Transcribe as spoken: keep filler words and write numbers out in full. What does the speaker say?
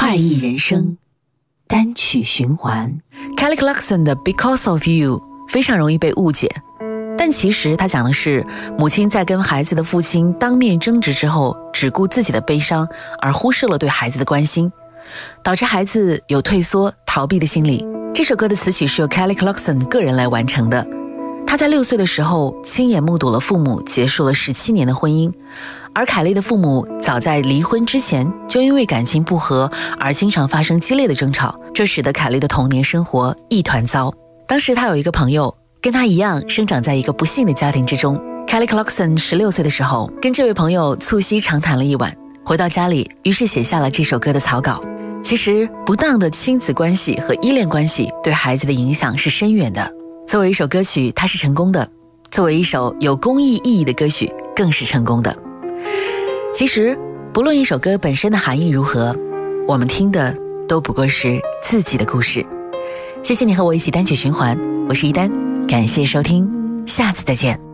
快意人生单曲循环。 Kelly Clarkson 的 Because of You 非常容易被误解，但其实他讲的是母亲在跟孩子的父亲当面争执之后，只顾自己的悲伤，而忽视了对孩子的关心，导致孩子有退缩逃避的心理。这首歌的词曲是由 Kelly Clarkson 个人来完成的。他在六岁的时候亲眼目睹了父母结束了十七年的婚姻，而凯莉的父母早在离婚之前就因为感情不和而经常发生激烈的争吵，这使得凯莉的童年生活一团糟。当时他有一个朋友跟他一样生长在一个不幸的家庭之中。 Kelly Clarkson 十六岁的时候跟这位朋友促膝长谈了一晚，回到家里于是写下了这首歌的草稿。其实不当的亲子关系和依恋关系对孩子的影响是深远的，作为一首歌曲它是成功的，作为一首有公益意义的歌曲更是成功的。其实不论一首歌本身的含义如何，我们听的都不过是自己的故事。谢谢你和我一起单曲循环，我是一丹，感谢收听，下次再见。